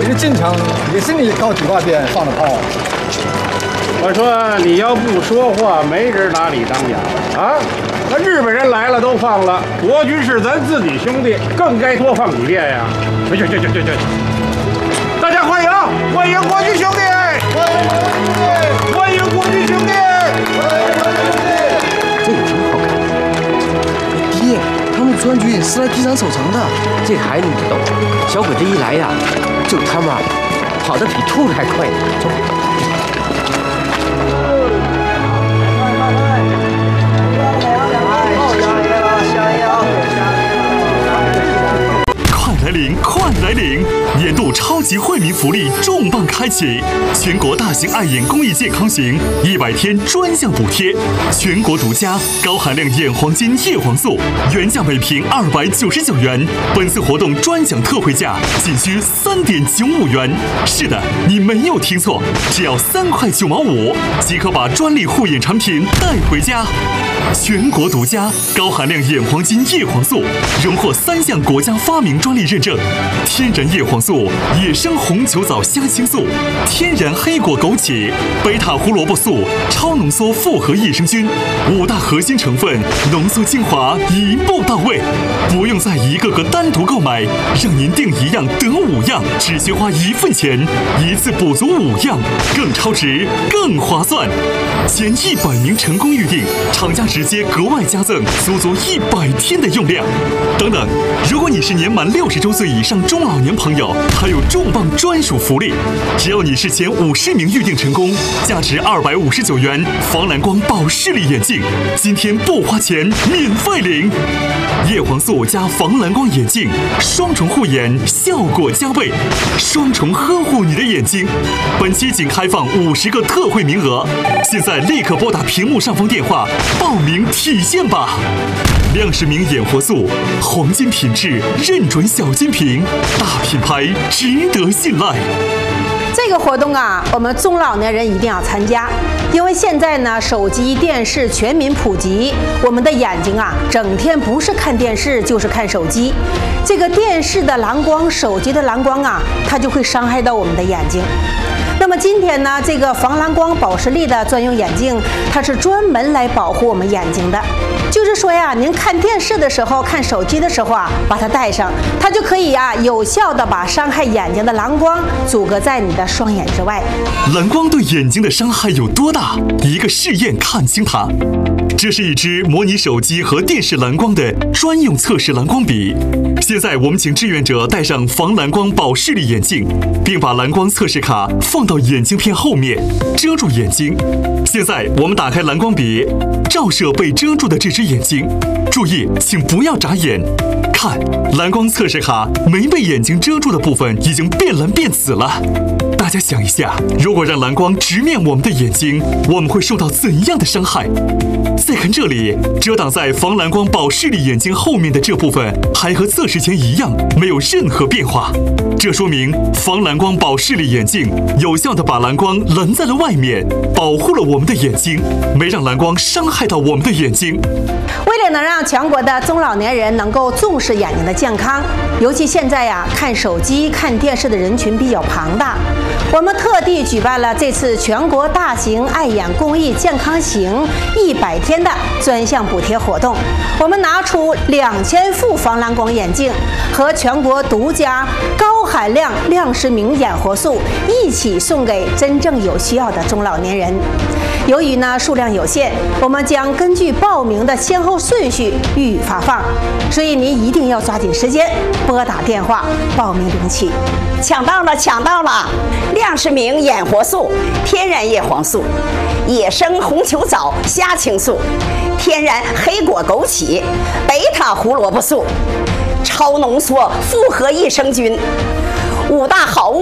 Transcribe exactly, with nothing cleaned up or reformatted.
一个进城也是你搞几万遍放的炮。 我说你要不说话，没人拿你当哑巴啊！那日本人来了都放了，国军是咱自己兄弟，更该多放几遍呀！去去去去去去！大家欢迎欢迎国军兄弟！欢迎国军兄弟！ 这个挺好看。爹，他们川军是来敌咱守城的。这孩子你不懂，小鬼子一来呀，就他妈跑得比兔子还快。走。 来临，快来临！年度超级惠民福利重磅开启，全国大型爱眼公益健康行一百天专项补贴，全国独家高含量眼黄金叶黄素，原价每瓶二百九十九元，本次活动专享特惠价仅需三点九五元。是的，你没有听错，只要三块九毛五即可把专利护眼产品带回家。全国独家高含量眼黄金叶黄素，荣获三项国家发明专利认证：天然叶黄素、野生红球藻虾青素、天然黑果枸杞、贝塔胡萝卜素、超浓缩复合益生菌，五大核心成分浓缩精华，一步到位，不用再一个个单独购买，让您订一样得五样，只需花一份钱，一次补足五样，更超值，更划算。前一百名成功预定，厂家直接格外加赠足足一百天的用量。等等，如果你是年满六十周岁以上中老年朋友，还有重磅专属福利，只要你是前五十名预定成功，价值二百五十九元防蓝光保视力眼镜，今天不花钱免费领。叶黄素加防蓝光眼镜，双重护眼，效果加倍，双重呵护你的眼睛。本期仅开放五十个特惠名额，现在立刻拨打屏幕上方电话报名体验吧。亮世明眼活素，黄金品质，认准小金瓶，大品牌，值得信赖。 这个活动啊，我们中老年人一定要参加，因为现在呢，手机、电视全民普及，我们的眼睛啊，整天不是看电视就是看手机。这个电视的蓝光、手机的蓝光啊，它就会伤害到我们的眼睛。那么今天呢，这个防蓝光保视力的专用眼镜，它是专门来保护我们眼睛的。就是说呀，您看电视的时候、看手机的时候啊，把它戴上，它就可以啊，有效的把伤害眼睛的蓝光阻隔在你的双眼之外。 蓝光对眼睛的伤害有多大？一个试验看清它。这是一支模拟手机和电视蓝光的专用测试蓝光笔。现在我们请志愿者戴上防蓝光保视力眼镜，并把蓝光测试卡放到眼镜片后面，遮住眼睛。现在我们打开蓝光笔，照射被遮住的这只眼睛。注意，请不要眨眼。看，蓝光测试卡没被眼睛遮住的部分已经变蓝变紫了。大家想一下，如果让蓝光直面我们的眼睛，我们会受到怎样的伤害？再看这里，遮挡在防蓝光保视力眼睛后面的这部分还和测试前一样，没有任何变化。这说明防蓝光保视力眼镜有效地把蓝光拦在了外面，保护了我们的眼睛，没让蓝光伤害到我们的眼睛。 为了能让全国的中老年人能够重视眼睛的健康，尤其现在呀，看手机、看电视的人群比较庞大，我们特地举办了这次全国大型爱眼公益健康行一百天的专项补贴活动。我们拿出两千副防蓝光眼镜和全国独家高含量亮视明眼活素一起送给真正有需要的中老年人。由于呢数量有限，我们将根据报名的先后顺序予以发放，所以您一定要抓紧时间拨打电话报名领取。 抢到了，抢到了！亮视明眼活素、天然叶黄素、野生红球藻虾青素、天然黑果枸杞、贝塔胡萝卜素、超浓缩复合益生菌，五大好物。